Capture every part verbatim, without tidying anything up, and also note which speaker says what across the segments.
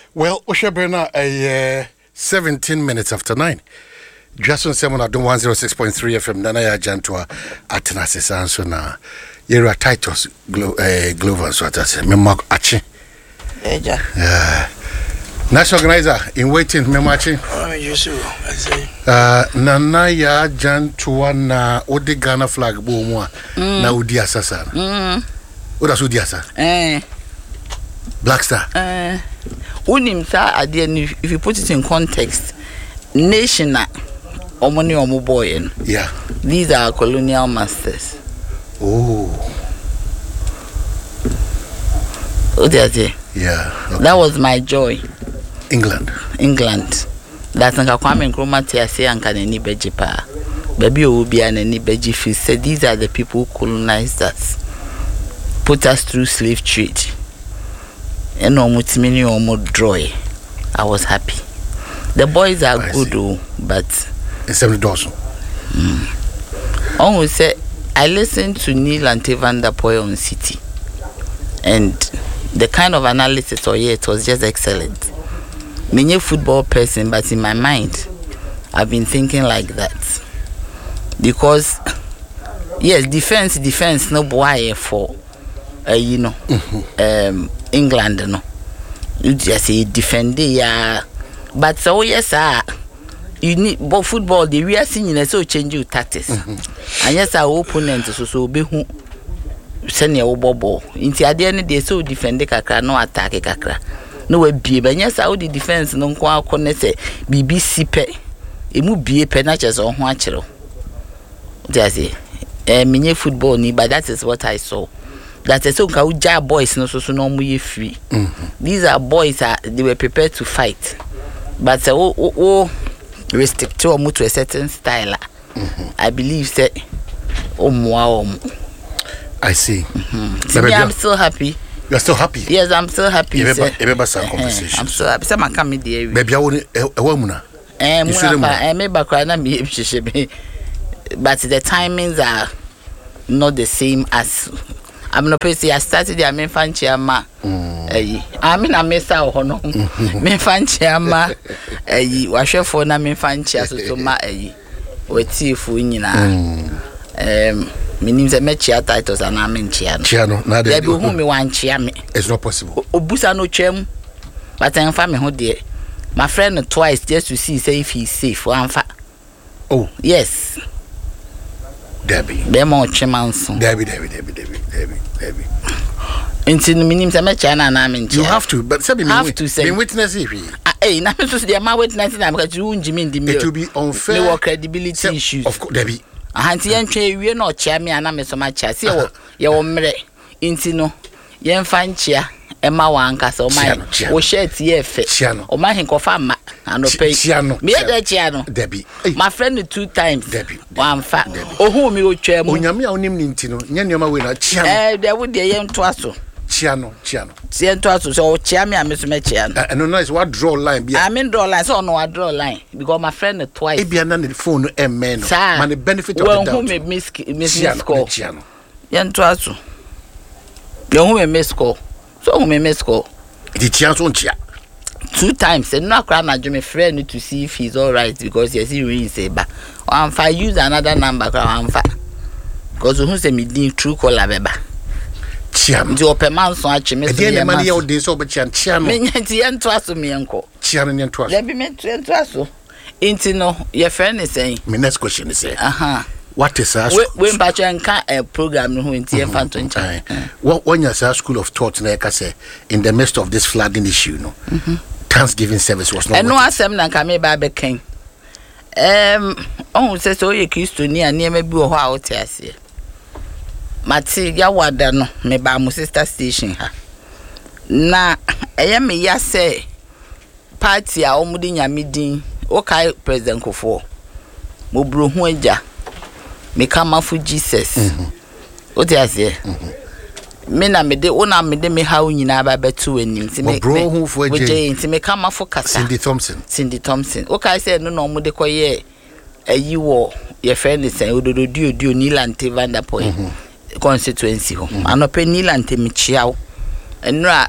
Speaker 1: Well, Oshabena, a uh, seventeen minutes after nine. Jason Simon at one oh six point three F M, Nanaya Jantua, Atenasis Ansona, Yera Titus, Glover, so that's Memak Achi. Yeah. National organizer in waiting, Memachi. Uh, Nanaya Jantua na Odi Ghana flag, Bomoa, na Udia Sasa. What does Udia Sasa?
Speaker 2: Eh.
Speaker 1: Black Star.
Speaker 2: Eh. Unim sa ade if you put it in context, nation na omoni omo boy.
Speaker 1: Yeah.
Speaker 2: These are colonial masters.
Speaker 1: Oh.
Speaker 2: Oh, that's it.
Speaker 1: Yeah. Okay.
Speaker 2: That was my joy.
Speaker 1: England.
Speaker 2: England. That's nka Kwame Nkrumah te ase anka na ni beji pa. Baby obia na ni beji fi said these are the people who colonized us. Put us through slave trade. And almost many almost dry. I was happy. The boys are I good, though, but
Speaker 1: it's seventy dollars.
Speaker 2: Mm. Almost say I listened to Neil and Van der Poel on City, and the kind of analysis or yeah, it was just excellent. Many a football person, but in my mind, I've been thinking like that because yes, defense, defense, no boy for uh, you know, mm-hmm. um. England no you just say defend ya but so yes ah you need but football the we are seeing so change your tactics mm-hmm. And yes our opponent so so be who send your ball into at the end they so defend kakra no attack kakra no we be but yes how the defense no kwa kone say B B C pe emu bie pe na chese ho akere just say eh menye football ni but that is what I saw. That is so Kauja boys no so so no mu free. Mm-hmm. These are boys are they were prepared to fight. But uh, oh, oh, oh restrict to to a certain style. Mm-hmm. I believe that oh wow.
Speaker 1: I see.
Speaker 2: Mm-hmm. See me, I'm still happy.
Speaker 1: You're still happy?
Speaker 2: Yes, I'm still happy.
Speaker 1: You remember some conversation.
Speaker 2: I'm still happy. Some come in the
Speaker 1: baby, I want a woman.
Speaker 2: Eh, I may back right now be but the timings are not the same as I'm not saying I started the main fan chairman. I mean, I miss out on main fan chairman. I wash your phone. I mean, fan chair so my with tea for you know. Um, meaning the match titles and I'm in chair.
Speaker 1: Chiano, now
Speaker 2: they do whom me one chair me.
Speaker 1: It's not possible.
Speaker 2: Obusa no chem, but I'm family who dear. My friend twice just to see say if he's safe. One fa.
Speaker 1: Oh
Speaker 2: yes.
Speaker 1: Debbie.
Speaker 2: Demo Chemanson.
Speaker 1: Debbie, Debbie, Debbie, Debbie, Debbie, Debbie.
Speaker 2: Into the minimum, I'm a China and I'm in
Speaker 1: You have to, but some
Speaker 2: have to say,
Speaker 1: witness if
Speaker 2: hey, now to say, my witness, I'm going to Jimmy the
Speaker 1: It will be unfair.
Speaker 2: No credibility Sem- issues.
Speaker 1: Of course, Debbie.
Speaker 2: A handy entry, we're not chair me and I'm so much as you, your mere intino, yen fan chair. Emma Wanka so my we share T F or my hink of fama and pay Chiano. Me the Chiano
Speaker 1: Debbie.
Speaker 2: My friend two times
Speaker 1: Debbie.
Speaker 2: One fat oh whom you chair
Speaker 1: Munyami on him Nintino, Yanyama winner Chiano.
Speaker 2: Eh, there would be a young twasso.
Speaker 1: Chiano, Chiano.
Speaker 2: Chian twasso, so Chiami and Miss Mechian.
Speaker 1: And no nice what draw line be.
Speaker 2: I mean draw line, so no I draw line because my friend twice.
Speaker 1: It be another phone and man. Man, the benefit of the doubt.
Speaker 2: Who may miss miss call
Speaker 1: Chiano.
Speaker 2: Yan twasso. You who may miss call. So who may miss call?
Speaker 1: The chance on chia
Speaker 2: two times. And now cry my Jimmy friend to see if he's all right because yes, he really say but if I use another number, because who say me did true call a beba.
Speaker 1: Chiam.
Speaker 2: The open man so I chimney.
Speaker 1: The money out there so but Chiam Chiam.
Speaker 2: Me and trust me uncle.
Speaker 1: Chiam and trust.
Speaker 2: Let me meant to trust so. Ain't no your friend is saying.
Speaker 1: My next question is say.
Speaker 2: Uh huh.
Speaker 1: What is our
Speaker 2: when Patrick and can a program who in T F and twenty?
Speaker 1: What when you say school of thought, like I say, in the midst of this flooding issue, no, Thanksgiving service was not.
Speaker 2: And no, I said, "I come here by the king." Um, oh, says oh, you used to near near me be a out here. Mati, ya wada no, me ba my sister station ha. Na, I am me ya say party a omudi nyamidin. Okay, President Kofo. Mo bro hu eja. Me come for Jesus. What you say? Me na me de ona me de me ha nyina ba betu anim ti me
Speaker 1: bro hu for
Speaker 2: eja ti me come for kasa
Speaker 1: Cindy Thompson
Speaker 2: Cindy Thompson okay say no no mo de koye ayi wo your friend is saying ododo dio dio Nilante Van der Poel constituency ho anope Nilante me chiawo enra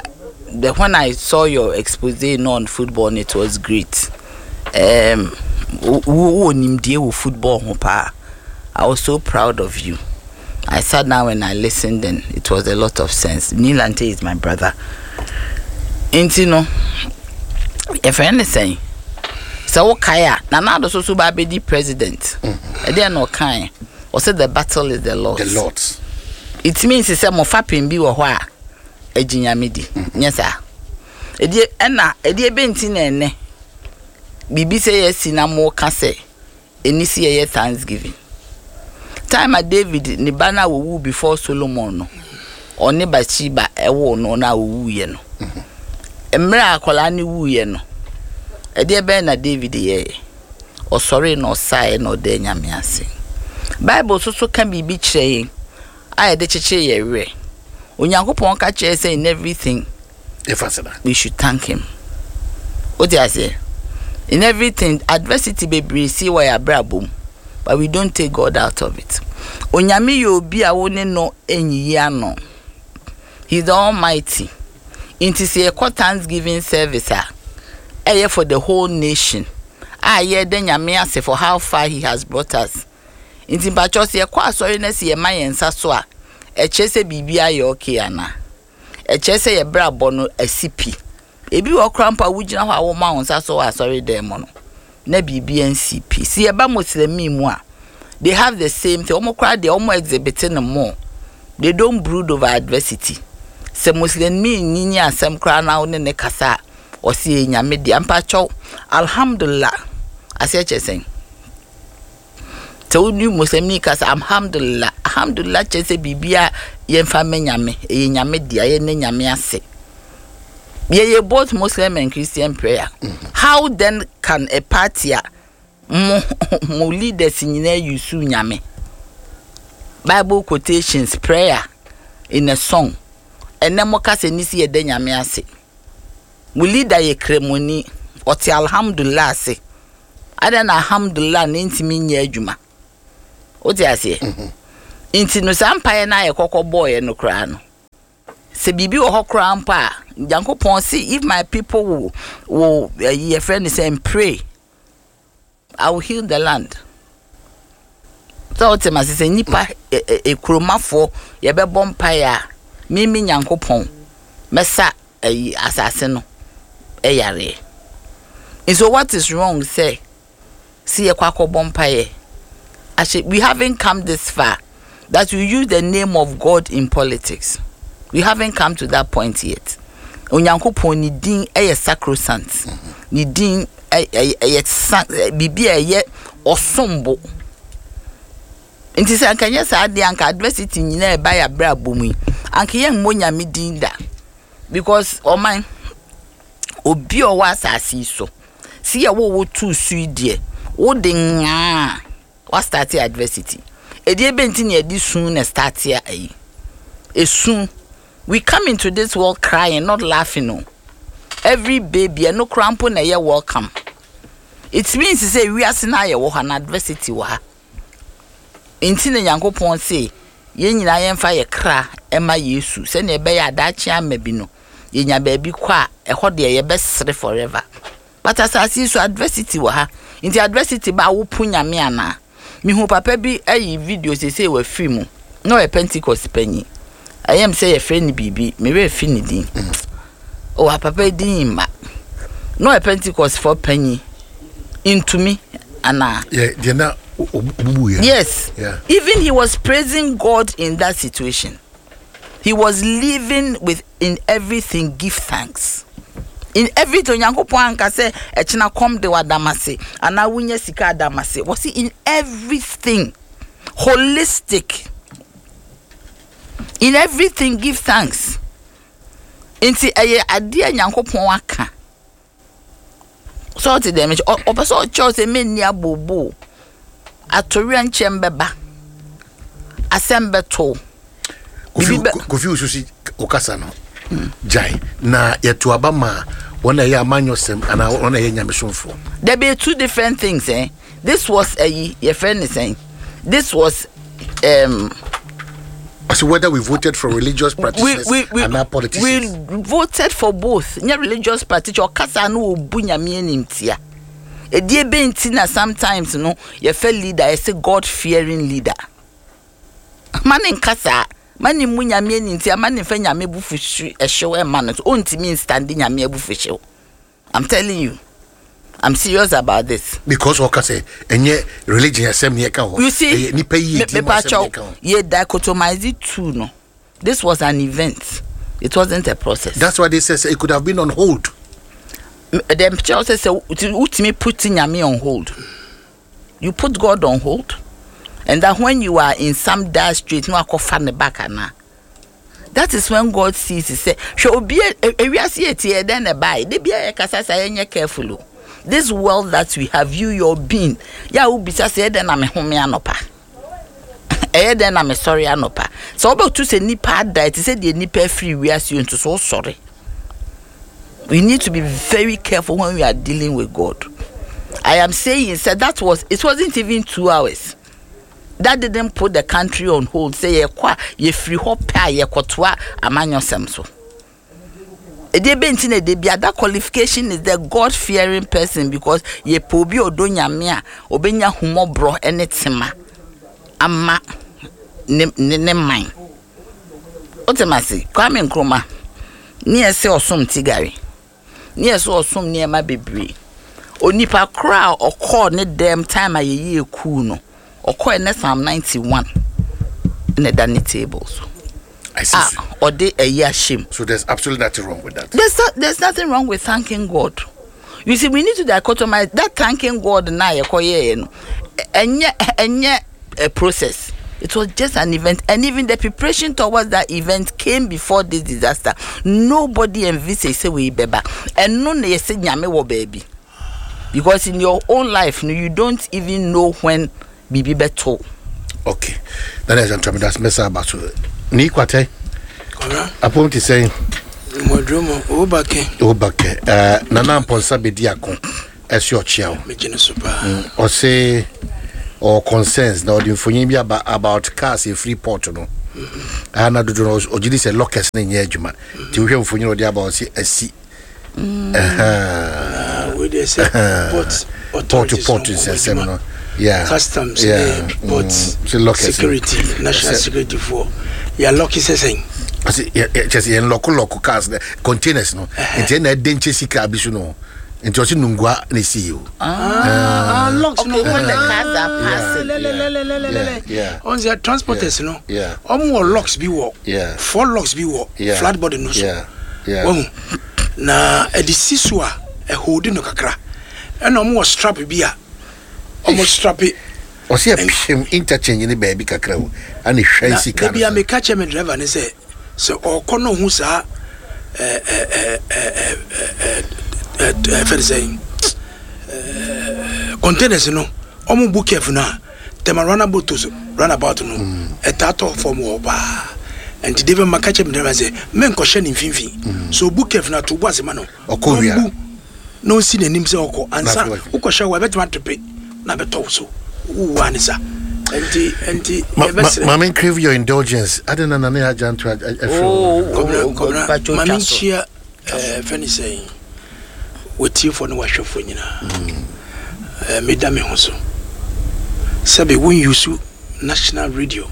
Speaker 2: the when I saw your expose on football, it was great. Um, football, I was so proud of you. I sat down and I listened, and it was a lot of sense. Nilante is my brother. And you know, if anything, so Kaya, Nana so so be president. And they are not kind. Or said the battle is the Lord's.
Speaker 1: The Lord's.
Speaker 2: It means it's a mofapin be or wha a jinyamidi. Yes, sir. A dear Anna, a dear Bentin. Bibi say yes, Sinamo Case. Any see a Thanksgiving. Time at David Nibana woo before Solomon. Or neighbor Chiba, a war no now woo yeno. A mira colani woo yeno. A dear Bena David ye. Or sorry no sigh no denya me. Bible so so can be betraying. I the cheche ye re. Onyankopon ka che say in everything.
Speaker 1: If I said that,
Speaker 2: we should thank him. What do I say? In everything, adversity be see why a brabum, but we don't take God out of it. Onyame yo bi a woni no enyi ano. He's the Almighty. Inti say a Thanksgiving service ah. Eye for the whole nation. Ah ye den nyame ase for how far he has brought us. Inti bacho se kwa sorry na se ma yensa so a e chese bibia ye okay ana e chese ye bra bono asipi ebi wo krampa wugina ho awo ma wonsa so a sorry dem no na bibia ncp se ye ba muslimi mu a they have the same thing omo kra de omo exhibiting more. They don't brood over adversity. Se muslimi nyinyi asem kra na wo ne kasa o se nyame de ampa cho alhamdulillah ase chesen. So you Muslim kas alhamdulillah alhamdulillah chese bibia yemfa menyame e nyame dia ye ne nyame ase. Ye ye both Muslim and Christian prayer. Mm-hmm. How then can a party mo mo leaders nyina yusu nyame? Bible quotations prayer in a song. And then mo kase ni si ye de nyame ase. Mo leader ye kremoni oti alhamdulillah ase. Ada na alhamdulillah ne ntimi nya adwuma. Oti ase. Inti no sampaye na ye kokko boy no kra no. Se bibi wo hokra ampa, Yankopon see if my people will will uh, your friend is saying pray, I will heal the land. So oti ma se nipa e kromafo ye be bompa ya mimi Yankopon mesa eh, asase no e yare. And so what is wrong say? See ye kwakọ bompa ye. We haven't come this far that we use the name of God in politics. We haven't come to that point yet. Onyankopon ni din eye sacrosanct. Ni din eye bibi eye osombo. Nti se anka nya sa ade anka adversity nyina e ba ya bra bomu. Anka ye mmonya me din da. Because o man obi o wa asasi so. Si ye wo wo tu su die. Wo de nya what start adversity. E dey benti na di soon na start here ayi. E soon we come into this world crying, not laughing no. Every baby no crampo na ye welcome. It means to say we are na ye wo han adversity wa. Enti na Yankopon say ye nyina ye mfa ye kra ema Yesu se na ebe ya adachi amabi no. Ye nya ba bi kwa e ho de ye be sere forever. But as I see so adversity wa ha. Enti adversity ba wo punya me ana. Mi hu papa bi ayi video se say we film no e Pentecost penny. I am say a friend bibi me we finidi. Oh papa din ma. No e Pentecost for penny into me ana.
Speaker 1: Yeah, they na
Speaker 2: yes.
Speaker 1: Yeah.
Speaker 2: Even he was praising God in that situation. He was living with in everything give thanks. In everything Yankopon anka say e china come de wadamase ana wunya sika adamase was in everything holistic. In everything give thanks. Inti eye ade Yankopon aka so to them o person church e menni abobo atori anchembeba asembeto
Speaker 1: Kofi ususi okasa no jai na yetu abama wona ye amanyosem ana wona ye nyamesomfo.
Speaker 2: There be two different things eh. This was a your friend is saying this was um
Speaker 1: So whether we voted for religious practices
Speaker 2: we, we,
Speaker 1: and not politicians?
Speaker 2: We voted for both. Nye religious practice or kasa no obu nyame nimtia. E die benti na sometimes no ye fe leader e say God fearing leader. Man in kasa man mu nyame nimtia man fe nyame bufu e show e man so ontimi standing nyame bufu show. I'm telling you. I'm serious about this.
Speaker 1: Because what say enye religion assembly account.
Speaker 2: You see, me, me, yeah, dichotomize it too, no. This was an event. It wasn't a process.
Speaker 1: That's why they say it could have been on hold.
Speaker 2: The child says, "Ultimately putting me on hold. You put God on hold, and that when you are in some dire street, no, I can find the back na. That is when God sees. He say, "Should be a we see it here then a buy. They be a kasa say careful." This world that we have, you, your being. Ya ubi sa say then I'm a home anopa. Eh then I'm sorry anopa. So about to say nipa that he said the nipa free we are you into so sorry. We need to be very careful when we are dealing with God. I am saying said that was it wasn't even two hours. That didn't put the country on hold. Say ye kwa ye free hop ye kotwa amanyo semso. That qualification is the God-fearing person because ye pobi odonya mea obenya humo bro enetima ama ne ne mine. Otemasi Kwame Nkrumah ni ese osum tigari ni ese osum ni ema bebre onipa kra okọ ne dem time ayeyi eku no okọ ene Psalm ninety-one ne dani tables.
Speaker 1: I see.
Speaker 2: Ah, or they a year shame.
Speaker 1: So there's absolutely nothing wrong with that.
Speaker 2: There's not, there's nothing wrong with thanking God. You see, we need to dichotomize that thanking God now. And yet, and yet, a process. It was just an event, and even the preparation towards that event came before this disaster. Nobody envisaged say we beba, and none they say nyame wo baby, because in your own life, you don't even know when bibi beto.
Speaker 1: Okay, that is Anthony. That's mess about it. Ni kwate apom ti say
Speaker 3: modromo obake
Speaker 1: obake eh nana mponsa bedi akon esi ochia
Speaker 3: me gene so pa
Speaker 1: o say or concerns now the infonyin bi about, about cars in Freeport no ana dodo no ogidi say lockers na nya adwuma ti wo hwe infonyin no dey about say asi
Speaker 3: eh we dey say but
Speaker 1: authority port is say no yeah
Speaker 3: customs
Speaker 1: yeah
Speaker 3: but
Speaker 1: mm.
Speaker 3: security national security for ya lucky saying
Speaker 1: I say just in local local cars containers no into na denche sika abisu no into osi nungwa na see you
Speaker 3: ah locks no
Speaker 2: when the cars are passing
Speaker 1: yeah
Speaker 3: on the transporters no
Speaker 1: yeah
Speaker 3: omo locks bi wo
Speaker 1: yeah
Speaker 3: four locks bi wo flat body no so
Speaker 1: yeah yeah
Speaker 3: wo na edisisu a e holding no kakra e na omo strap bi a omo strap
Speaker 1: o see a interchange ni baby kakra wo ani hwan sika
Speaker 3: bi a me catch me driver ne say so okono hu sa eh eh eh eh eh eh for saying containers no omo book careful na them run about to run about no e tato form wo ba and the devil ma catch me driver say men ko hye ni mfimfi so book careful na to bo asema no
Speaker 1: okowia
Speaker 3: no si nanim say okọ ansa ukọ hye wa betima tepe na beto so one is anti anti
Speaker 1: Mama crave your indulgence. I don't know nane ajan to a
Speaker 3: oh Mama chia eh funny saying what you for no washo for nyina eh me da me ho so sabe when you su national radio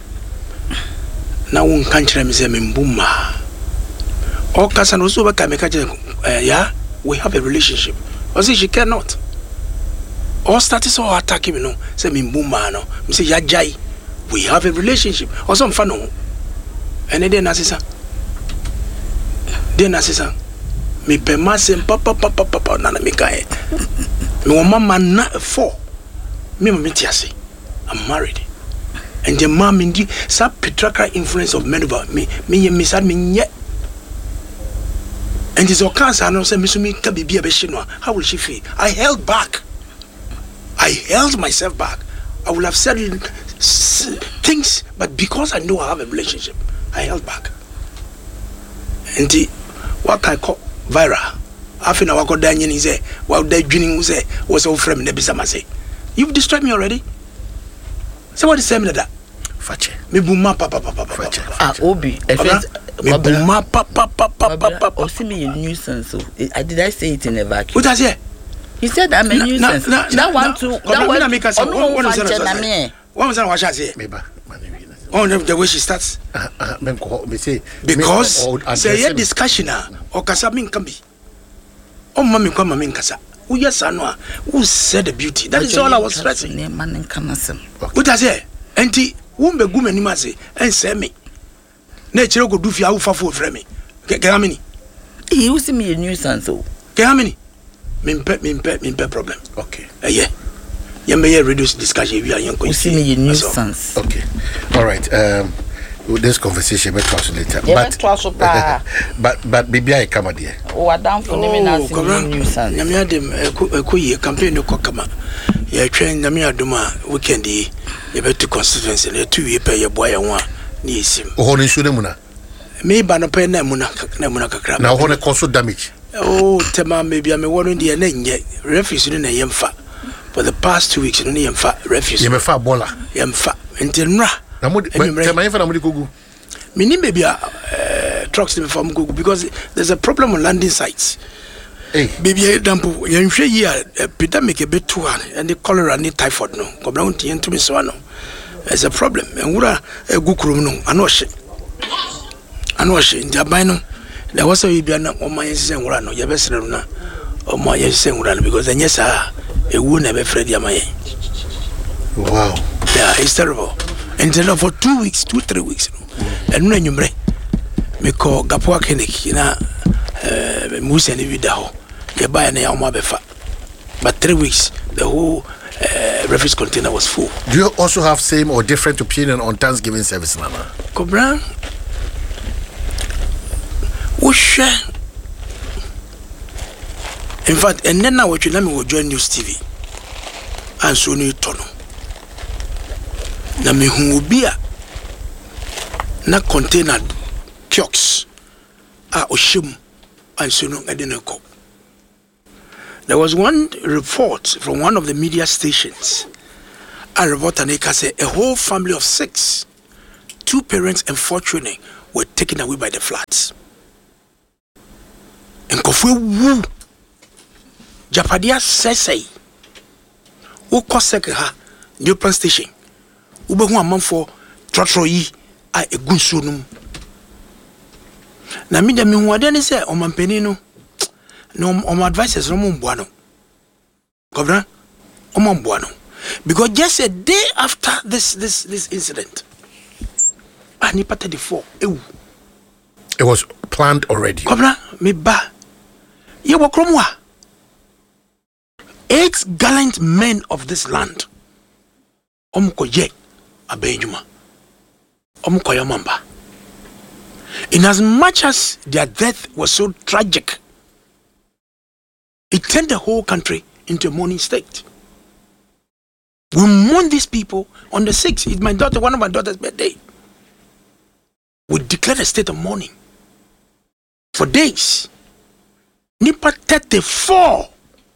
Speaker 3: na won kan kire me say me mbuma o kasa no so ba ka me ka kire yeah we have a relationship or say she cannot or started so attacking me no say me mbuma no me say ya jai we have a relationship or some fun no and then asisa then asisa me pe masem papa papa papa na na me kai me wo mama na four me me tiase I'm married and the mom indi sa patriarchal influence of men over me me me sad me nye and this occurrence no say me so me ka bibia be hye no how will she feel? I held back I held myself back. I would have said things, but because I know I have a relationship, I held back. And the what I call viral. After I got down and he said, "Well, that dreaming was was all from Nebisama say, you've destroyed me already." So what is saying that?
Speaker 1: Fache.
Speaker 3: Me buma papa papa papa.
Speaker 2: Ah, Obi.
Speaker 3: Me buma papa papa papa.
Speaker 2: Oh, see me a nuisance. So, I did I say it in a vacuum?
Speaker 3: What does it?
Speaker 2: He said I'm a nuisance. That one too. That one.
Speaker 3: What was that? What was that? What I say? Oh, the way she starts. Because say a discussion or kasamin can be. Oh, mommy, come, mammy, kasa. Who yes, I know. Who said the beauty? That is all I was stressing. What does it? Auntie, whom be good and say, and say me. Nature go do for you for for me. How many?
Speaker 2: He used me a nuisance.
Speaker 3: How many? Min pet, min pet, min pet problem.
Speaker 1: Okay.
Speaker 3: Uh, yeah. You may reduce discussion. We are young.
Speaker 2: You see me a nuisance.
Speaker 1: Okay. All right. Um, this conversation will pass later.
Speaker 2: Yeah,
Speaker 1: but, but but maybe I come out here.
Speaker 2: Oh, I down for me now. Nuisance.
Speaker 3: Namia dem ekuye campaign no kokama. Ya train namia duma weekend yi. You better constituency. You two ye pay your boy and one. Ni sim.
Speaker 1: Oh, ni shune muna.
Speaker 3: Me ba no pay na muna na muna kakra.
Speaker 1: Na ho ne cause damage.
Speaker 3: Oh, tema maybe I'm one in the enye. Refuse no na yemfa. For the past two weeks, no yemfa refuse.
Speaker 1: Yemfa bola.
Speaker 3: Yemfa. Entenra.
Speaker 1: Na mo tema yemfa na mo di kogu.
Speaker 3: Me ni baby uh trucks me from Google because there's a problem on landing sites.
Speaker 1: Hey.
Speaker 3: Baby dampo yenhwe yi a pandemic e betu and the cholera and typhoid no. Ko bra unti entumi so no. There's a problem. Enwura egukuru no anohye. Anohye njaban no. There was a Biana or my Senwura no Yabesra or my Senwura because then yes, ah, a wound never Freddy Amaye.
Speaker 1: Wow.
Speaker 3: Yeah, it's terrible. And then for two weeks, two, three weeks, and when you may me call Gapua Kenik, you know, Moose and Vidaho, you buy an Yama Befa. But three weeks, the whole uh, refuse container was full.
Speaker 1: Do you also have same or different opinion on Thanksgiving service, Nana?
Speaker 3: Cobra? Whoosh. In fact, and then now what you let me will join News T V and so new tono. Na me who will be a na container kiosks a oshim and so no edeneko. There was one report from one of the media stations. A reporter said a whole family of six, two parents and four children were taken away by the floods. And Kofu wu Japadia sesay wo kosek ha new plan station wo be hu amanfo trotro yi a egunsu num na mi da mi hu ade ne se o mampani no no o advisors no mboa no governor o mboa no because just a day after this this this incident ani pata the four ewu
Speaker 1: it was planned already
Speaker 3: governor me ba ye wo kromwa eight gallant men of this land omkoye abenjuma omkoye mamba in as much as their death was so tragic it turned the whole country into a mourning state. We mourn these people on the sixth. It's my daughter, one of my daughter's birthday. We declared a state of mourning for days. Nipa thirty-four.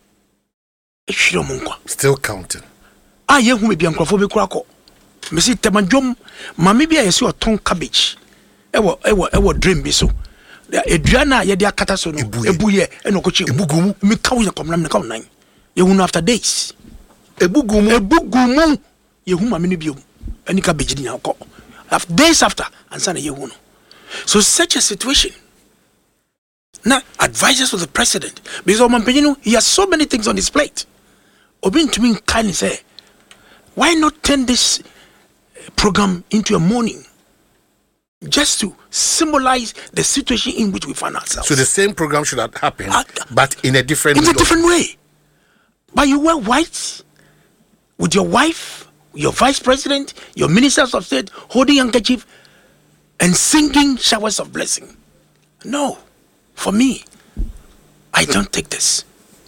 Speaker 1: Still counting.
Speaker 3: Ah, yeah, who may be uncrophobic crackle. Missus Tamanjum, Mammy be a sort of tongue cabbage. Ewa, ewa, ewa dream be so. Adriana, ye dear Catason, Ebuye, and Okochi, Ebugum, Mikau, the common nine. You won after days. Ebugum, Ebugumu, ye whom I mean, any cabbage in our call. After days after, and Sunday you won. So, such a situation. Now, advisors of the president, because Omampino, he has so many things on his plate. Obin to me kindly say, why not turn this program into a mourning? Just to symbolize the situation in which we find ourselves.
Speaker 1: So the same program should have happened, uh, but in a different
Speaker 3: in a different way. But you wear white with your wife, your vice president, your ministers of state holding handkerchief and singing showers of blessing. No, for me, I don't take this.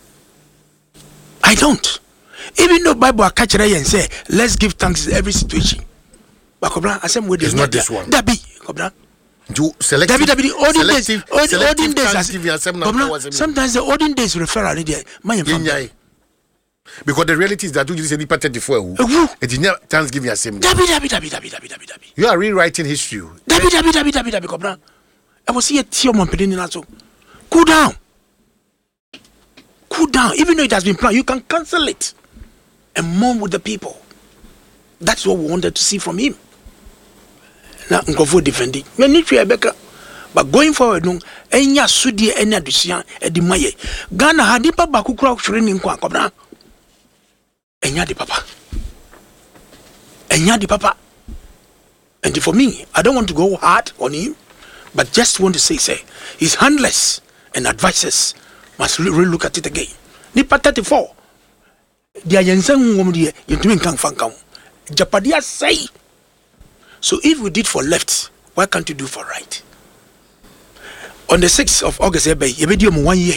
Speaker 3: I don't. Even though Bible catch and say, let's give thanks in every situation. But Cobra, I said,
Speaker 1: it's not this one.
Speaker 3: That be Cobra.
Speaker 1: Do selective,
Speaker 3: David, David, the olden days, olden days.
Speaker 1: Cobra,
Speaker 3: sometimes the olden days refer to the my family.
Speaker 1: Because the reality is that you just nipa thirty-four. It is not Thanksgiving as same.
Speaker 3: Dabi dabi dabi dabi dabi dabi dabi.
Speaker 1: You are rewriting history.
Speaker 3: Dabi dabi dabi dabi dabi kobra. I was here tear man pedini na so. Cool down. Cool down. Even though it has been planned, you can cancel it and mourn with the people. That's what we wanted to see from him. Now, Nkofo defending. Me need to Rebecca. But going forward, no, enya sudi enya dusia edimaye. Ghana had nipa bakukura training kwa kobra. Enya di papa. Enya di papa. And for me, I don't want to go hard on him, but just want to say, say, his handlers and advisors must really look at it again. Nipa thirty-four. Dia yensen ngom die yentumi nkan fankam. Japadia say. So if we did for left, why can't you do for right? On the sixth of August, one year,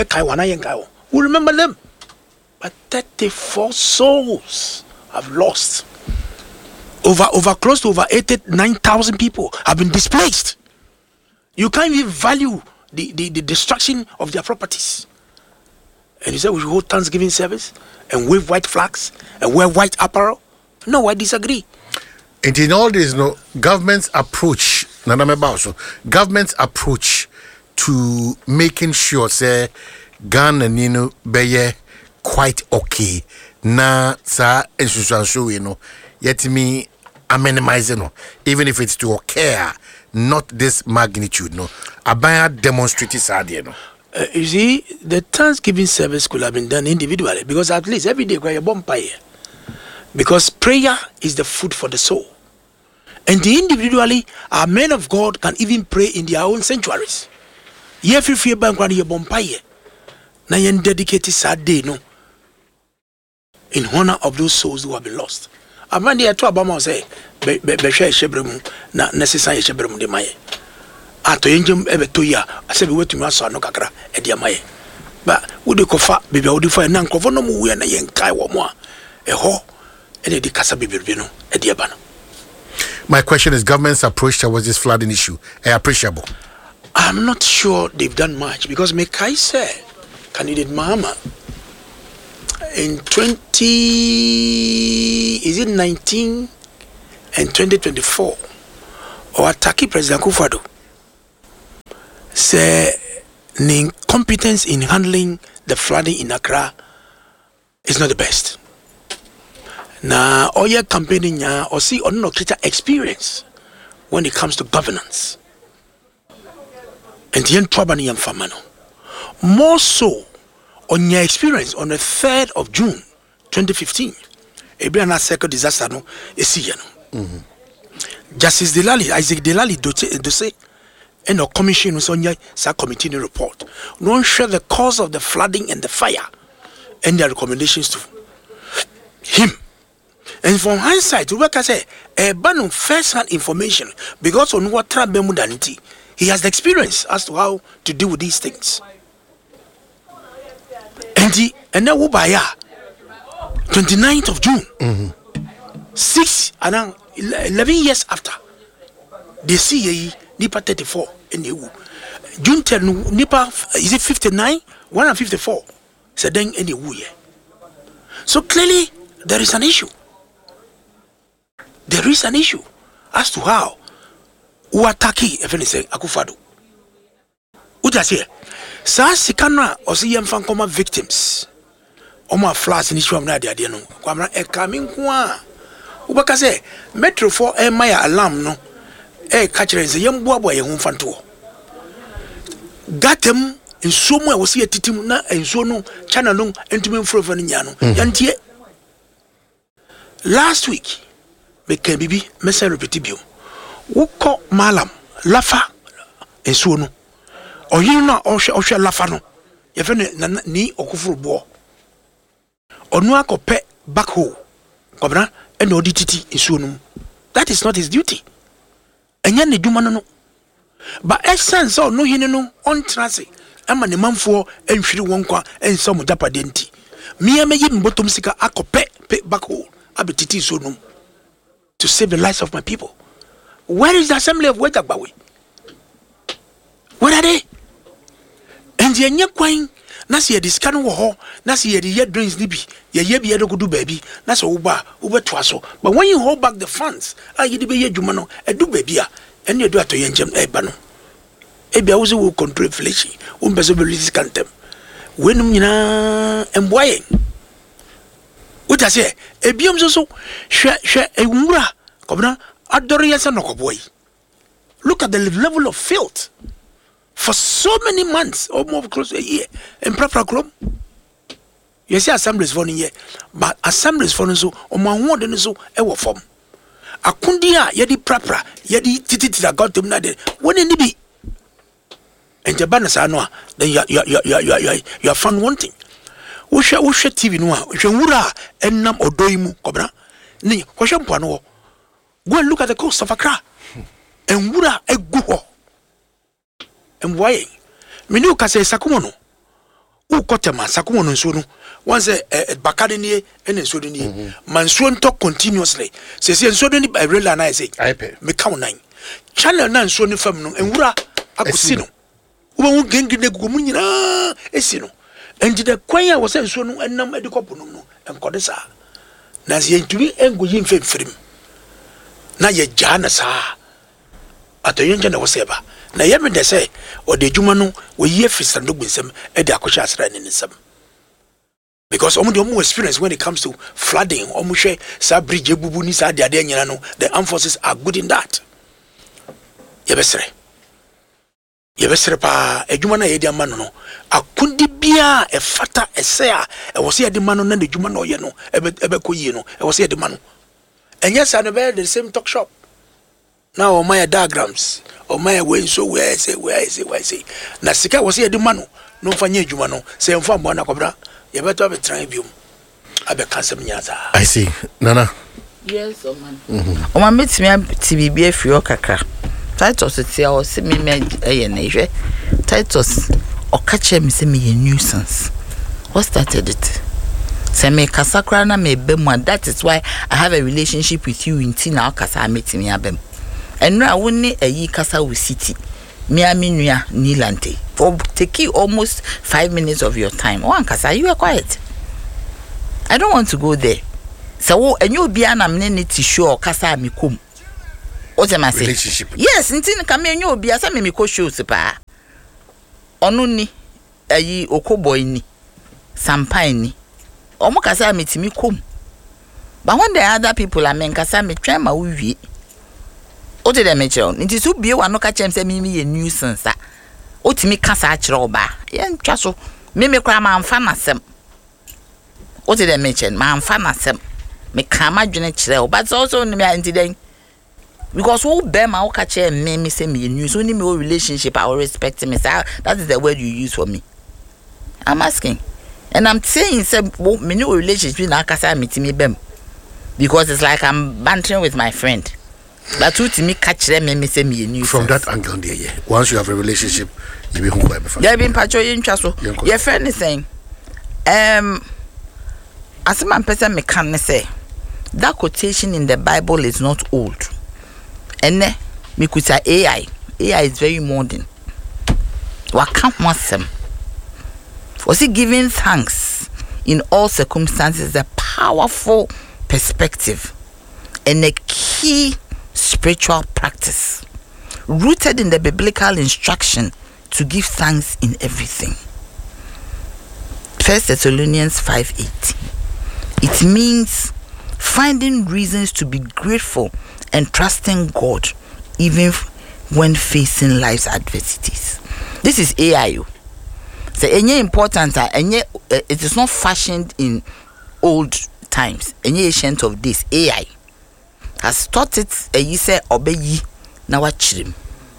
Speaker 3: we remember them. But thirty-four souls have lost. Over, over close to over eighty-nine thousand people have been displaced. You can't even value the, the, the destruction of their properties. And you say we should hold Thanksgiving service and wave white flags and wear white apparel? No, I disagree.
Speaker 1: And in all this, no government's approach, so government's approach to making sure say Ghana Nino be quite okay. Na sa ensusanso you know, yet me I minimizing no, even if it's to occur, not this magnitude no. Abaya demonstrated sad you know.
Speaker 3: Uh, you see, the Thanksgiving service could have been done individually because at least every day we bomb prayer. Because prayer is the food for the soul. And the individually, our men of God can even pray in their own sanctuaries. Ye free free bank when you bomb prayer. Na yen dedicated sad day no. In honor of those souls who have been lost. Amandi eto abama say be be be share shebremu na necessary shebremu de maye. Ato yenjem ebe to ya ase be wetumi aso ano kakra e de maye. Ba wo de kofa be be wo de fa na nkofo no mu we na yen kai wo mo a e ho e de kasa be be no e de ba no.
Speaker 1: My question is government's approach towards this flooding issue are appreciable.
Speaker 3: I'm not sure they've done much because Mekai said candidate Mahama in twenty is it nineteen and twenty twenty-four or Taki President Akufo-Addo say the incompetence in handling the flooding in Accra is not the best. Now all your campaigning ya or see or no experience when it comes to governance. And the trouble in famano. More so on your experience on the third of June twenty fifteen. Ebriana second disaster no is here no. Justice Delali, Isaac Delali dossier and the commission was on your committee report. Don't share the cause of the flooding and the fire and their recommendations to him. And from hindsight, we can say a ban first-hand information because on what Trump he has the experience as to how to deal with these things. And the and now Ubaya, twenty-ninth of June, mm-hmm. six and eleven years after, they see a Nipa thirty-four in the June tenth, Nipa is it fifty-nine, one and fifty-four. So then in the Wu year. So clearly there is an issue. There is an issue as to how Uataki, if anything, Akufo-Addo. What I say? Sa sikana osi yemfa nkoma victims. Omo flats in issue of na dia dia no. Kwamra e coming kwa. Ubaka say Metro four e maya alarm no. E ka kire nse yemboabo ye ho mfanto. Gatem nsuo mu a wosi etitim na nsuo no channel no entumi mfrofo no nya no. Yantie. Last week me can bibi me say repeat bio. Woko malam lafa nsuo no. Oyin na ohwe ohwe lafa no. Ye fe ne ni okufuru bo. Onu akope back hole. Kobra e no dititi nsuo no. That is not his duty. Enya ne dwuma no no. But essence o no yin no on trance. Ama ne manfo enhwiri won kwa enso mo japade nti. Me me yi mbotom sika akope back hole. Abetiti nsuo no. To save the lives of my people. Where is the assembly of Wetagbawe? Where are they? And the Nyakwain na se ye discan wo ho na se ye the year drinks ni bi ye ye bi ye do do baby na se wo ba wo beto aso but when you hold back the funds ah ye de be ye dwuma no edu baby a ene edu ato ye njem e ba no e bia wo se wo control inflation wo mbeso be release cantem wenum nyina emboye uta se e biom so so hwe hwe e nwura kobna adore yesa nokoboy. Look at the level of filth for so many months, almost close to a year, in proper club. You see, assemblies for here, but assemblies for so, or my one and so, ever form. A kundia, yedi proper, yedi titi that got to me, when in the be. And the banners are no, then you are, you are, you are, you are, you are, you are found wanting. Usha, usha T V noa, usha wura, and nam odoimu, cobra. Ni, washa pano. Go and look at the coast of Accra. And wura e guho. And why? Minu ka say sakumono. U kotema sakumono nsuo no. Once a bakade ni e nsuo ni. Man nsuo nto continuously. Say say nsuo ni by real na say. Me count nine. Channel na nsuo ni fam no. And wura akusi no. Uba wu gengi ne gugu mu nyina esi no. And the kwan ya wo say nsuo no enam edikopo no no. Enkode sa. Na say ntumi engo yin femfrim. Na ye jana sa. Ato yenje na woseba na yemi de say o de djuma no we ye fisando gbensem e de akosha asra ne nsem because omo de omo experience when it comes to flooding omo hwe sa bridge ebubu ni sa de ade nyina no the armed forces are good in that yebesere yebesere pa edjuma na ye de amano no akundi bia e fata ese a e wo se de mano na de djuma na oye no ebe ebe koyi no e wo se de mano enye sa no be the same talk shop. Now on my diagrams, on my way so where I say where I say where I say. Na sika was here the manu, no fanye juma no. Say on farm bona cobra. You better have a tribune. I be cancel nyata.
Speaker 1: I see. Nana.
Speaker 2: Yes, oh man. Oh man, meet me T V B F yo kakra. Titus say I say me me eh na hwe. Titus o ka che me say me a nuisance. What started it? Say me kasakra na me bemu. That is why I have a relationship with you in Tina kasa meet me abem. And now woni ayi kasa with city me aminua nilante for take almost five minutes of your time one kasa you are quiet. I don't want to go there so enyo bia na me ne show kasa me kom o se ma say
Speaker 1: relationship
Speaker 2: yes ntin ka me enyo bia sa me me ko show se pa onu ni ayi okoboy ni sampan ni omo kasa me timi kom but when the other people are men kasa me twa ma wi o de dem eche on nti so bie wa no ka chem se mi mi ye nuisance a o timi kasa a kire oba ye ntwa so me me kra ma amfa na sem o de dem eche ma amfa na sem me ka ma dwene kire oba so so ni me anti den because wo be ma o ka chem me me se mi ye nuisance only me relationship I will respect me say that is the word you use for me. I'm asking and I'm saying say me no relationship na kasa me timi bem because it's like I'm bantering with my friend. But to me catch them me say me new
Speaker 1: from that angle there, yeah. Once you have a relationship, you be home by before.
Speaker 2: Yeah, been patcho in chaso. Your friend is saying, um, as a man person me can say that quotation in the Bible is not old. And ne me could say A I. A I is very modern. What can't want them? Was he giving thanks in all circumstances? A powerful perspective and a key spiritual practice rooted in the biblical instruction to give thanks in everything. First Thessalonians five eighteen. It means finding reasons to be grateful and trusting God even when facing life's adversities. This is A I. So any important any it is not fashioned in old times. Any ancient of this A I has taught it a you say obey na wachirim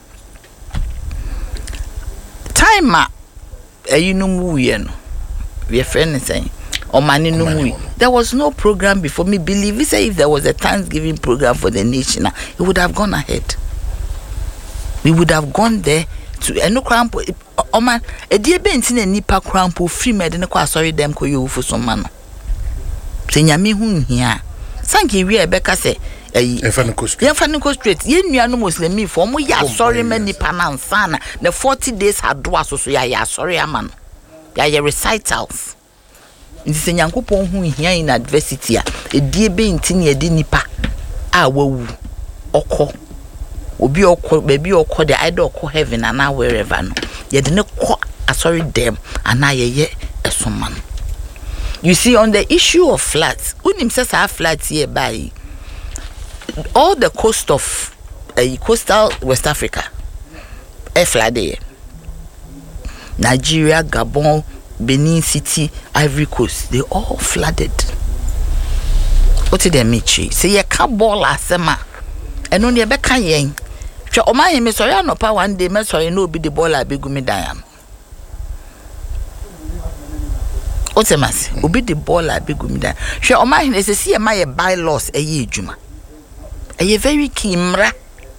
Speaker 2: time a you know we no we friend saying or mani no we there was no program before me believe we say if there was a Thanksgiving program for the nation it would have gone ahead we would have gone there to eno cramp o man e die benti na nipa cramp free med ne kwa sorry dem ko yo fu so man no se nyame hu hia sanke wi e beka se eh Efanico Street ye nua no muslimi for mo ya sorry many panansa na the forty days had do aso so ya ya sorry ama no ya ye recitals nti se Nyankopɔn hu hia in adversity a edie be ntini edi nipa a wawu okɔ obi okɔ baby okɔ the either okɔ heaven and now wherever no ye de ne kɔ asori dem ana ye ye esoma no. You see, on the issue of floods, unim says our floods here by all the coast of uh, coastal West Africa, a flood there. Nigeria, Gabon, Benin City, Ivory Coast, they all flooded. What did they meet? Say ye can't ball asema, and only a beca yen. So, oh my, me sorry, no power one day, me sorry, no be the ball I be gumi diam. Otemas obi the ball a big gumida hwe o ma hene se se my bylaws eye adwuma eye very key mra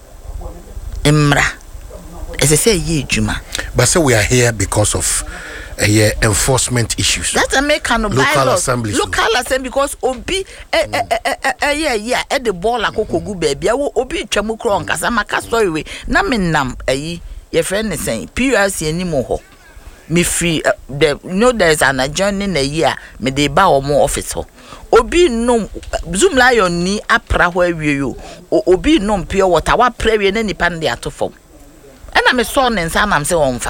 Speaker 2: mra ese se eye adwuma
Speaker 1: but say we are here because of uh, yeah, enforcement issues.
Speaker 2: That's a make kind of
Speaker 1: local
Speaker 2: bylaws.
Speaker 1: assembly
Speaker 2: Local assembly because obi eh eh eh eh yeah yeah e the ball akoko gu baby obi twam kro nkasa maka story we na menam ayi ye friend ne say P R C animo ho me free uh, the you know there's an adjourning a year me dey ba omo office ho obi no zoom lion ni apra ho awie yo obi no pure water wa pra wie na nipa no dey atofom and I me saw nsa na am say wonfa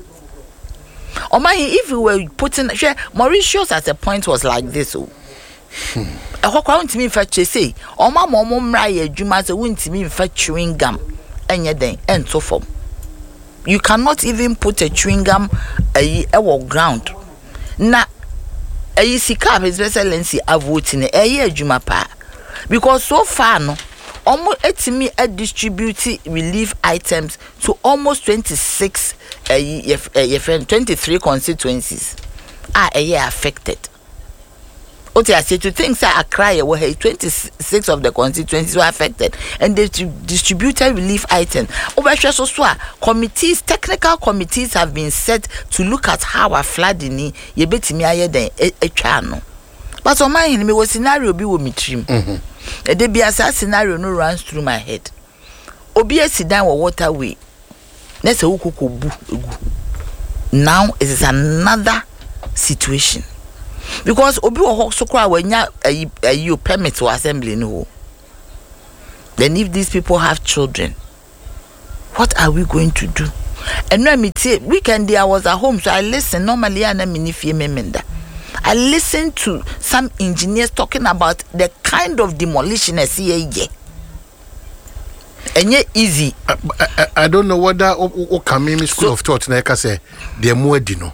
Speaker 2: o my if we were putting share Mauritius at a point was like this oh e ho kwa ntimi fa chese o ma mo mo mra ye adwuma se wontimi fa chewing gum enye den entofom. You cannot even put a chewing gum a uh, ground. Na a sika His Excellency a voting a year juma pa. Because so far no almost etimi a distribute relief items to almost twenty-six a uh, twenty-three constituencies are a year affected. What I say to things I cry away twenty-six of the constituencies were affected and they distributed relief items. Over so committees, technical committees have been set to look at how a flooding ye betimi aye den a channel. But on my enemy was scenario be with me trim. A de be a scenario no runs through my head. Obi a sit down waterway. Let's a bu. Now it is another situation. Because obi wo so kwa wanya you permit to assembly no. Then if these people have children, what are we going to do? And when me say weekend day I was at home, so I listen normally and I I listen to some engineers talking about the kind of demolition I see here. And yet easy.
Speaker 1: I, I, I don't know whether o Kamimi School so, of Thought na ka say the more dino.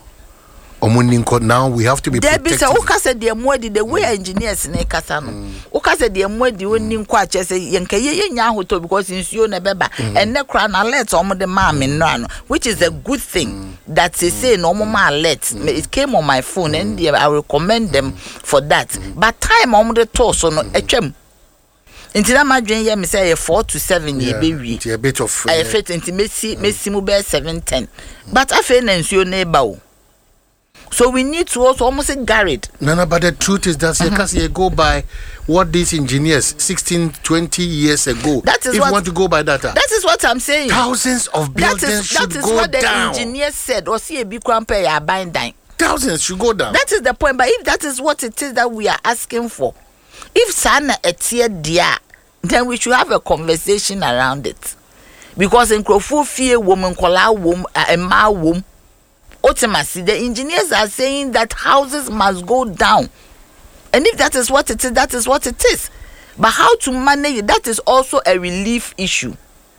Speaker 1: Now we have to be
Speaker 2: there
Speaker 1: protective.
Speaker 2: There be say say the more the way engineers na kasa no. Oka say the more the woni nko a che say yenka ye nya hoto because insuo na beba and ne kra na alert omo de ma me no ano, which is a good thing mm. that they say no omo ma alert. Mm. It came on my phone mm. and I recommend them for that. Mm. But time omo de to so no etwam. Inti na madwen ye me say four to seven ye be wi.
Speaker 1: A bit of
Speaker 2: I fit inti mesi mesi mu be seven ten. But afa na nsuo na eba o. So we need to also almost get it.
Speaker 1: No, no, but the truth is that because uh-huh. you go by what these engineers sixteen, twenty years ago.
Speaker 2: That is
Speaker 1: if
Speaker 2: what,
Speaker 1: you want to go by that.
Speaker 2: That is what I'm saying.
Speaker 1: Thousands of buildings
Speaker 2: that is,
Speaker 1: should
Speaker 2: that is
Speaker 1: go
Speaker 2: what the
Speaker 1: down.
Speaker 2: engineers said. Or see a big crampe ya bind down.
Speaker 1: Thousands should go down.
Speaker 2: That is the point. But if that is what it is that we are asking for, if sana etie dia, then we should have a conversation around it. Because in Krofu fear woman kola wom a ma wom. Ultimately, the engineers are saying that houses must go down. And if that is what it is, that is what it is. But how to manage it, that is also a relief issue.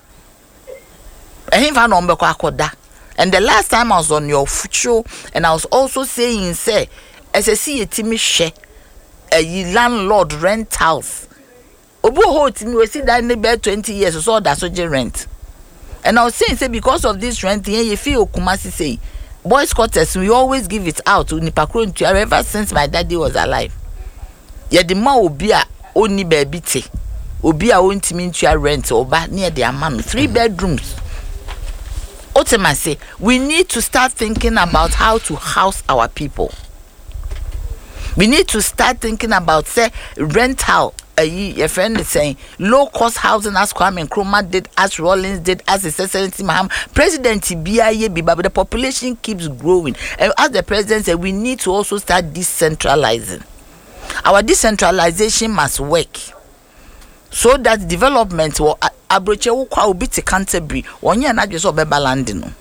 Speaker 2: And the last time I was on your show, and I was also saying, say, as I see a Timmy share, a landlord rent house. Obu hold me, we see that in about twenty years, so that's what you rent. And I was saying, say, because of this rent, you feel Kumasi say, boys quarters, we always give it out to Nipakro ever since my daddy was alive. Yeah, the man will be a only baby tea. Will be a own team to rent or back near their man. Three bedrooms. Ultimately, say we need to start thinking about how to house our people. We need to start thinking about say rental, your friend is saying low cost housing as Kwame Nkrumah did, as Rawlings did, as His Excellency Maham President B I A B, but the population keeps growing. And as the president said, we need to also start decentralizing. Our decentralization must work so that development will abroach will be to Canterbury. One year, not just over Balandino.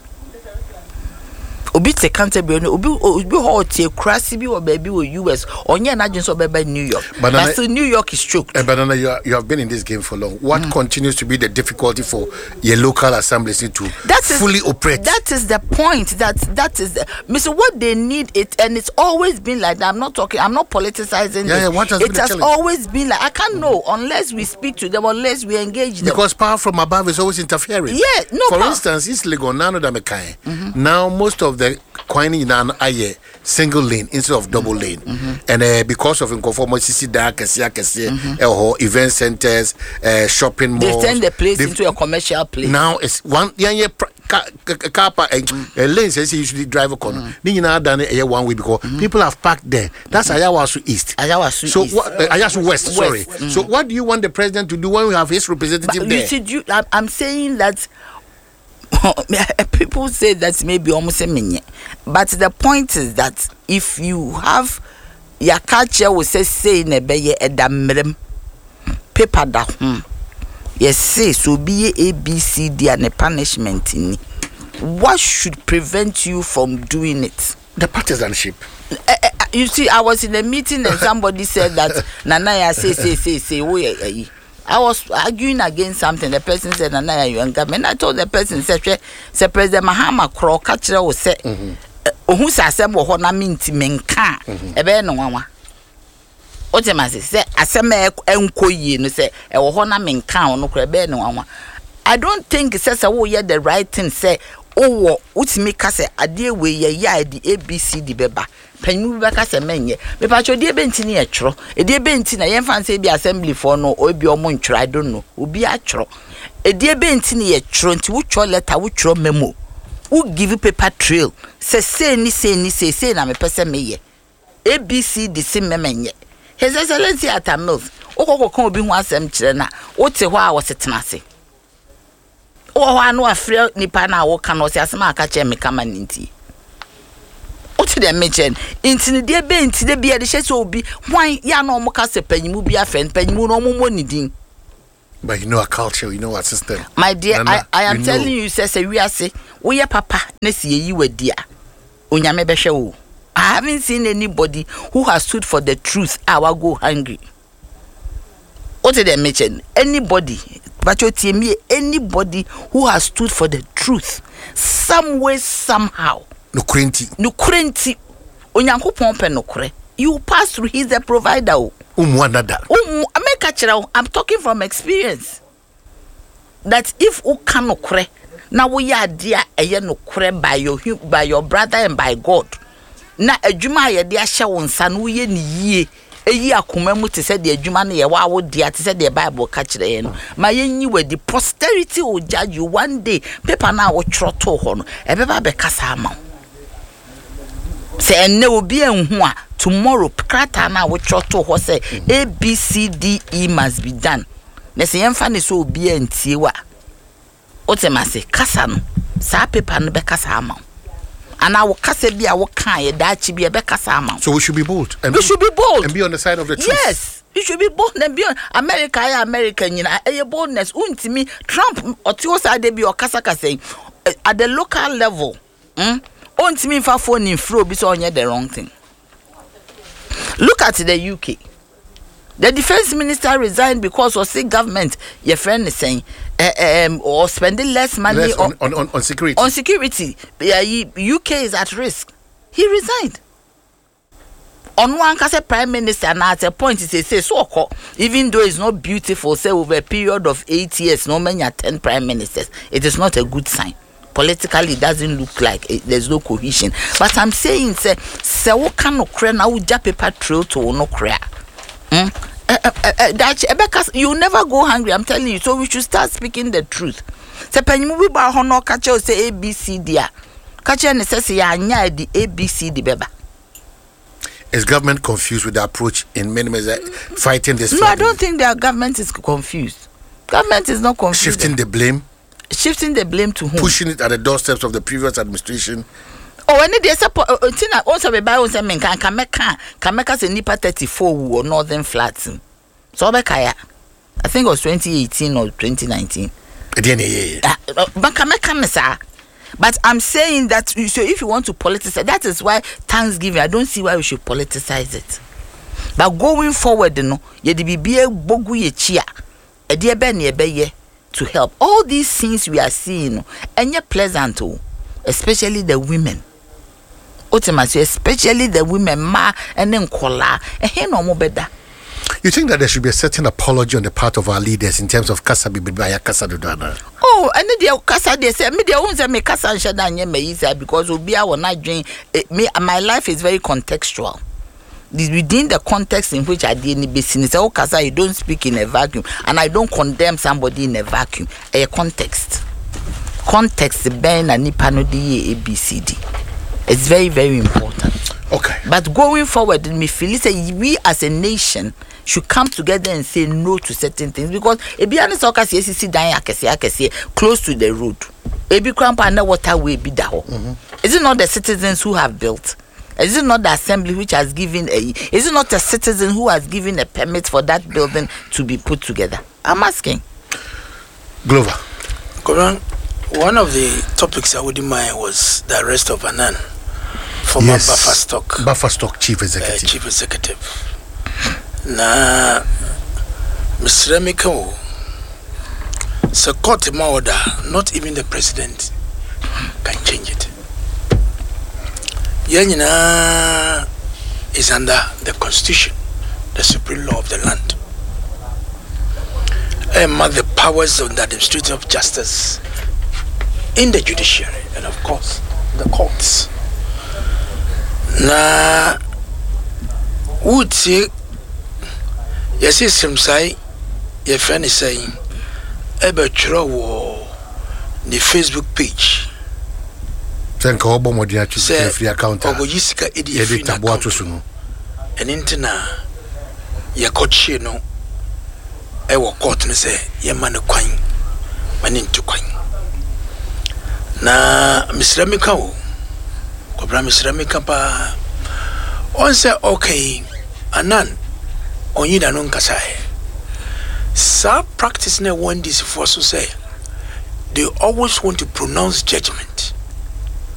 Speaker 2: Obi te Canterbury, obi obi hot te crasy bi or baby or U S or near not just over New York. But Banana, still New York is choked.
Speaker 1: And Banana, you, are, you have been in this game for long. What mm. continues to be the difficulty for your local assemblies to that fully
Speaker 2: is,
Speaker 1: operate?
Speaker 2: That is the point. That that is the, Mister What they need it, and it's always been like that. I'm not talking. I'm not politicizing.
Speaker 1: Yeah, yeah. What has
Speaker 2: it
Speaker 1: been
Speaker 2: has always been like I can't know unless we speak to them, unless we engage them.
Speaker 1: Because power from above is always interfering.
Speaker 2: Yeah, no.
Speaker 1: For
Speaker 2: power.
Speaker 1: instance, it's legal now that mm-hmm. Now most of the coining in an aye single lane instead of double lane, mm-hmm. and uh, because of inconformity, that mm-hmm. uh, event centers, uh, shopping malls,
Speaker 2: they turn the place into a commercial place.
Speaker 1: Now it's one yeah yeah car car park uh, lane says you usually drive a corner. Then you now done it one way because mm-hmm. people have parked there. That's mm-hmm. Ayawasu East.
Speaker 2: Ayawasu
Speaker 1: so
Speaker 2: East.
Speaker 1: What, uh, Ayawasu West.
Speaker 2: West.
Speaker 1: Sorry.
Speaker 2: Mm-hmm.
Speaker 1: So what do you want the president to do when we have his representative
Speaker 2: but
Speaker 1: there?
Speaker 2: You see, you, I'm saying that. People say that maybe almost a minute, but the point is that if you have your culture will say say in a bay a damn paper da home, yes, say so be A B C D and a punishment in what should prevent you from doing it?
Speaker 1: The partisanship.
Speaker 2: Uh, uh, you see, I was in a meeting and somebody said that Nanaya say say say say we. I was arguing against something. The person said, "Nana, you and government." I told the person, "Say, say President Mahama Crow catcher will say, who says assemble what I mean to menka a bear no one." What am I say? Assemble enko ye no say a wahona menka no crebe no one. I don't think it says a wo ye the right thing say. Oh, what's me case a dear way ye the A B C D beba. Penny back as a man ye. Me patch your dear Bentini a tro. A dear Bentina, yen fancy be assembly for no or be your munch, I don't know. Will be a tro. A dear Bentini a tronty, which your letter, which your memo. Who give you paper trail? Say, say, ni say, ni say, say, I'm a person me ye. A B C D same man ye. His Excellency at a mills. Oh, come be one sem chena. What's a while was a tenacity. Oh, I know a free nipana or cannot say as my catcher me come and inti. What did I mention? Into the be into the beer the chess will be why ya no more cast a penny will be a friend, penny no more money ding.
Speaker 1: But you know a culture, you know a system.
Speaker 2: My dear, Nana, I, I am telling know. You, says we are say, we are papa, next year you were dear. Unyame show. I haven't seen anybody who has stood for the truth. I will go hungry. What did I mention? Anybody. But you tell me anybody who has stood for the truth, some way, somehow.
Speaker 1: No crenti.
Speaker 2: No crenti. Onyanko pompe no kre. You pass through. He's the provider.
Speaker 1: Um one another.
Speaker 2: Um, I'm talking from experience. That if u can no kre, now we are dear a no kre by your by your brother and by God. Na adwuma ye de ahye won sa no ye ni yie. Eyi akoma mu te se de adwuma na ye wa wo de te se de Bible ka kire ye no ma ye nyi we the posterity will judge you one day. Paper na wo troto ho no e be ba be kasa ama se enne obi enhu a tomorrow krata na wo troto ho say A B C D E must be done. Na se yemfa ne so obi antie wa o te ma se kasa no sa paper no be kasa ama. And I will cast a beer, what kind that should be a becasama.
Speaker 1: So we should be bold. And
Speaker 2: we
Speaker 1: be,
Speaker 2: should be bold.
Speaker 1: And be on the side of the truth.
Speaker 2: Yes. You should be bold and be on America, American, you know, a boldness. Unto me, Trump or two side they be or Kasaka saying at the local level. Hmm? Unto me, for phone in flow, be so on the wrong thing. Look at the U K. The defense minister resigned because of state government, your friend is saying, uh, um, or spending less money
Speaker 1: less on, on, on, on security.
Speaker 2: On security. Uh, U K is at risk. He resigned. On one case, prime minister, and at a point, he says, so even though it's not beautiful, say over a period of eight years, no many are ten prime ministers, it is not a good sign. Politically, it doesn't look like it, there's no cohesion. But I'm saying, say, say, what kind of crack now, paper trail to no crack. Hmm? Uh, uh, uh, that because you never go hungry, I'm telling you. So we should start speaking the truth. Say penny we ba hono catch say A B C D. Catch and say ya nya the A B C D beba.
Speaker 1: Is government confused with the approach in many ways fighting this?
Speaker 2: No, I don't think their government is confused. Government is not confused.
Speaker 1: Shifting the blame.
Speaker 2: Shifting the blame to whom?
Speaker 1: Pushing it at the doorsteps of the previous administration.
Speaker 2: Oh, any day support. Tina also be buy on some men can Kameka Kameka se nipa thirty-four or Northern Flats. So Bekaya, I think it was twenty eighteen or twenty nineteen.
Speaker 1: But
Speaker 2: Kameka Mesa. But I'm saying that so if you want to politicize, that is why Thanksgiving, I don't see why we should politicize it. But going forward, you know, ye de bibie bogu ye chia, e de be ne be ye to help. All these things we are seeing, enye pleasant, especially the women. Ultimately, especially the women, ma and then kola, and he no more better.
Speaker 1: You think that there should be a certain apology on the part of our leaders in terms of Kasa Bibaya Kasa Dudana?
Speaker 2: Oh, and the Kasa they say me they won't say me Kasa and Shadanya me is because we are not doing me. My life is very contextual. Within the context in which I did in business, oh Kasa, you don't speak in a vacuum, and I don't condemn somebody in a vacuum. A context, context, Ben and Nipano D A B C D. It's very very important.
Speaker 1: Okay. But
Speaker 2: going forward, me feel say we as a nation should come together and say no to certain things because if you understand, C C C dying close to the road, ebi cramp and waterway be that. Is it not the citizens who have built? Is it not the assembly which has given a? Is it not a citizen who has given a permit for that building to be put together? I'm asking.
Speaker 1: Glover.
Speaker 3: Koran, one of the topics I wouldn't mind was the arrest of Anan, former
Speaker 1: yes.
Speaker 3: Buffer Stock.
Speaker 1: Buffer Stock chief executive.
Speaker 3: Uh, chief executive. Na Mister Mikao, so court my order, not even the president can change it. Yanina is under the constitution, the supreme law of the land. And the powers of the administrative of justice in the judiciary and of course the courts. Na would say yes, yes, some say your friend is saying about the Facebook page.
Speaker 1: Thank you, Obo Modia to free account.
Speaker 3: Ogo Yisika Edi free account. And intena ya coach no e wo court no say ye man kwan mani ntu kwan. Na Mister Mikao Kobra Mister Mikapa on say okay Anan onyi da no nkasae. Sa practice na one this for so say they always want to pronounce judgment